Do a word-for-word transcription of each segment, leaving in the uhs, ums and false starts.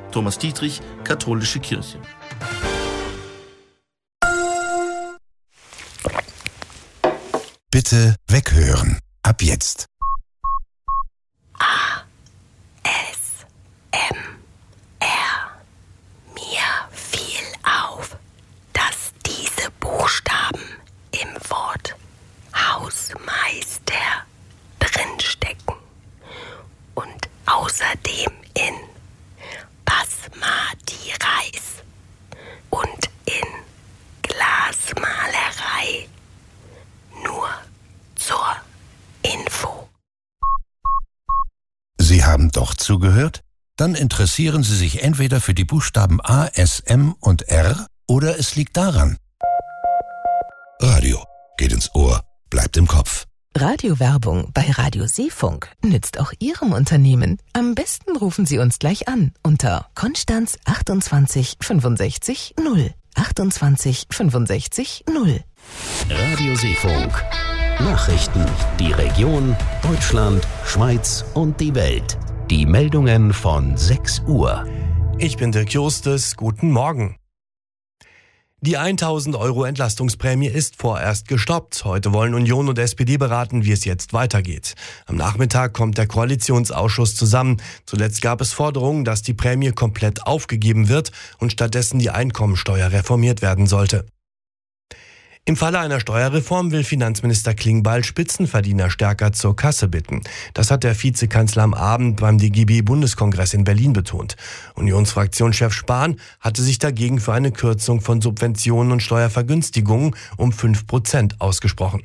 Thomas Dietrich, Katholische Kirche. Bitte weghören. Ab jetzt. A, S, M, R. Mir fiel auf, dass diese Buchstaben im Wort Hausmeister drinstecken und außerdem in Basmati Reis und in Glasmalerei. Nur zur Info. Sie haben doch zugehört? Dann interessieren Sie sich entweder für die Buchstaben A, S, M und R oder es liegt daran. Radio geht ins Ohr, bleibt im Kopf. Radiowerbung bei Radio Seefunk nützt auch Ihrem Unternehmen. Am besten rufen Sie uns gleich an unter Konstanz achtundzwanzig fünfundsechzig null. achtundzwanzig fünfundsechzig null. Radio Seefunk. Nachrichten, die Region, Deutschland, Schweiz und die Welt. Die Meldungen von sechs Uhr. Ich bin Dirk Justus, guten Morgen. Die tausend Euro Entlastungsprämie ist vorerst gestoppt. Heute wollen Union und S P D beraten, wie es jetzt weitergeht. Am Nachmittag kommt der Koalitionsausschuss zusammen. Zuletzt gab es Forderungen, dass die Prämie komplett aufgegeben wird und stattdessen die Einkommensteuer reformiert werden sollte. Im Falle einer Steuerreform will Finanzminister Klingbeil Spitzenverdiener stärker zur Kasse bitten. Das hat der Vizekanzler am Abend beim D G B-Bundeskongress in Berlin betont. Unionsfraktionschef Spahn hatte sich dagegen für eine Kürzung von Subventionen und Steuervergünstigungen um fünf Prozent ausgesprochen.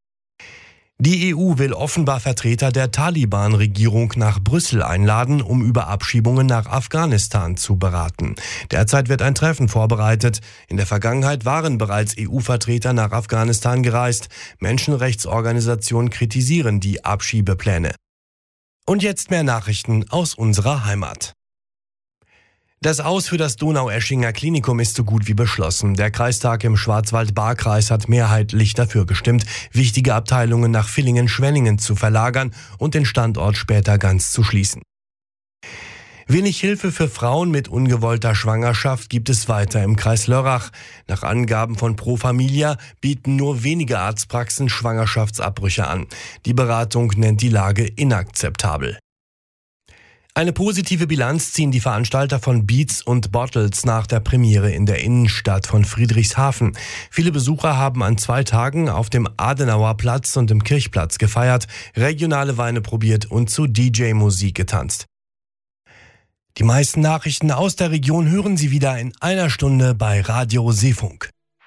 Die E U will offenbar Vertreter der Taliban-Regierung nach Brüssel einladen, um über Abschiebungen nach Afghanistan zu beraten. Derzeit wird ein Treffen vorbereitet. In der Vergangenheit waren bereits E U-Vertreter nach Afghanistan gereist. Menschenrechtsorganisationen kritisieren die Abschiebepläne. Und jetzt mehr Nachrichten aus unserer Heimat. Das Aus für das Donaueschinger Klinikum ist so gut wie beschlossen. Der Kreistag im Schwarzwald-Baar-Kreis hat mehrheitlich dafür gestimmt, wichtige Abteilungen nach Villingen-Schwenningen zu verlagern und den Standort später ganz zu schließen. Wenig Hilfe für Frauen mit ungewollter Schwangerschaft gibt es weiter im Kreis Lörrach. Nach Angaben von Pro Familia bieten nur wenige Arztpraxen Schwangerschaftsabbrüche an. Die Beratung nennt die Lage inakzeptabel. Eine positive Bilanz ziehen die Veranstalter von Beats und Bottles nach der Premiere in der Innenstadt von Friedrichshafen. Viele Besucher haben an zwei Tagen auf dem Adenauerplatz und im Kirchplatz gefeiert, regionale Weine probiert und zu D J-Musik getanzt. Die meisten Nachrichten aus der Region hören Sie wieder in einer Stunde bei Radio Seefunk.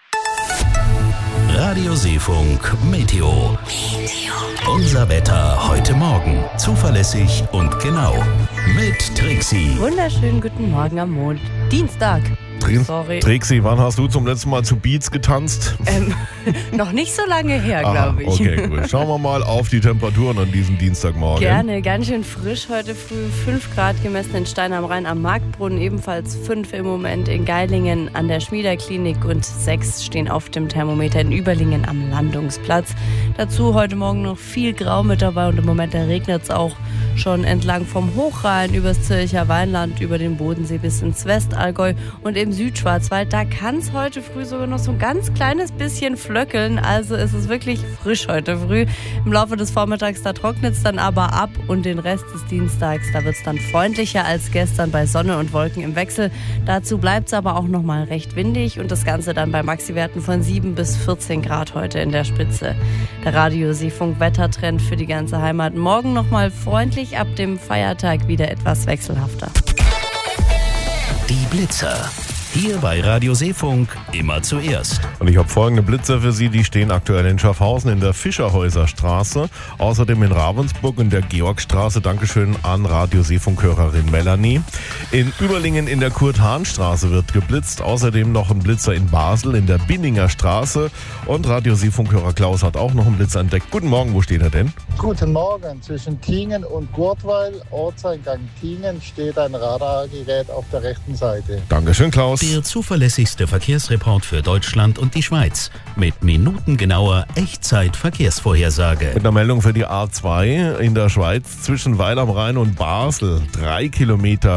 Radio Seefunk Meteo. Unser Wetter heute Morgen. Zuverlässig und genau. Mit Trixi. Wunderschönen guten Morgen am Mond. Dienstag. Sorry. Trixi, wann hast du zum letzten Mal zu Beats getanzt? Ähm, noch nicht so lange her, glaube ich. Okay, gut. Schauen wir mal auf die Temperaturen an diesem Dienstagmorgen. Gerne, ganz schön frisch heute früh. fünf Grad gemessen in Stein am Rhein am Marktbrunnen, ebenfalls fünf im Moment in Geilingen an der Schmiederklinik und sechs stehen auf dem Thermometer in Überlingen am Landungsplatz. Dazu heute Morgen noch viel Grau mit dabei und im Moment regnet es auch schon entlang vom Hochrhein übers Zürcher Weinland, über den Bodensee bis ins Westallgäu und im Südschwarzwald. Da kann es heute früh sogar noch so ein ganz kleines bisschen flöckeln. Also es ist wirklich frisch heute früh. Im Laufe des Vormittags, da trocknet es dann aber ab und den Rest des Dienstags, da wird es dann freundlicher als gestern bei Sonne und Wolken im Wechsel. Dazu bleibt es aber auch noch mal recht windig und das Ganze dann bei Maxiwerten von sieben bis vierzehn Grad heute in der Spitze. Der Radio Seefunk Wettertrend für die ganze Heimat. Morgen noch mal freundlich, ab dem Feiertag wieder etwas wechselhafter. Die Blitzer. Hier bei Radio Seefunk immer zuerst. Und ich habe folgende Blitzer für Sie, die stehen aktuell in Schaffhausen in der Fischerhäuserstraße, außerdem in Ravensburg in der Georgstraße. Dankeschön an Radio Seefunk-Hörerin Melanie. In Überlingen in der Kurt-Hahn-Straße wird geblitzt, außerdem noch ein Blitzer in Basel in der Binninger Straße und Radio Seefunk-Hörer Klaus hat auch noch einen Blitzer entdeckt. Guten Morgen, wo steht er denn? Guten Morgen, zwischen Tingen und Gurtweil, Ortseingang Tingen, steht ein Radargerät auf der rechten Seite. Dankeschön, Klaus. Der zuverlässigste Verkehrsreport für Deutschland und die Schweiz. Mit minutengenauer Echtzeit-Verkehrsvorhersage. Mit einer Meldung für die A zwei in der Schweiz zwischen Weil am Rhein und Basel. Drei Kilometer Stau.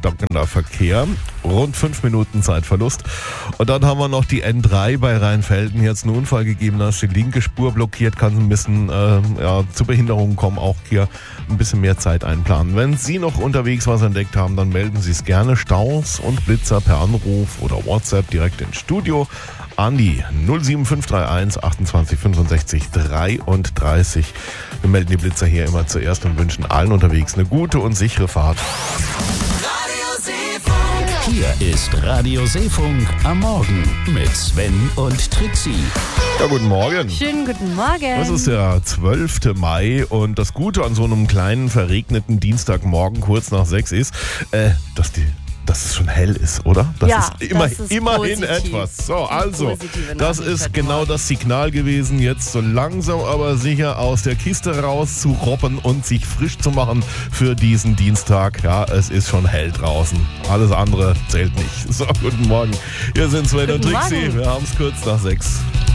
stockender Verkehr. Rund fünf Minuten Zeitverlust. Und dann haben wir noch die N drei bei Rheinfelden. Jetzt einen Unfall gegeben, da ist die linke Spur blockiert, kann ein bisschen äh, ja, zu Behinderungen kommen. Auch hier ein bisschen mehr Zeit einplanen. Wenn Sie noch unterwegs was entdeckt haben, dann melden Sie es gerne. Staus und Blitzer per Anruf oder WhatsApp direkt ins Studio an die null sieben fünf drei eins achtundzwanzig fünfundsechzig dreiunddreißig. Wir melden die Blitzer hier immer zuerst und wünschen allen unterwegs eine gute und sichere Fahrt. Hier ist Radio Seefunk am Morgen mit Sven und Trixie. Ja, guten Morgen. Schönen guten Morgen. Es ist der zwölfte Mai und das Gute an so einem kleinen verregneten Dienstagmorgen kurz nach sechs ist, äh, dass die dass es schon hell ist, oder? Das ja, ist, immer, das ist immerhin positiv. etwas. So, also, das ist genau Morgen. das Signal gewesen, jetzt so langsam aber sicher aus der Kiste rauszurobben und sich frisch zu machen für diesen Dienstag. Ja, es ist schon hell draußen. Alles andere zählt nicht. So, guten Morgen. Hier sind Sven und Trixie. Wir haben es kurz nach sechs.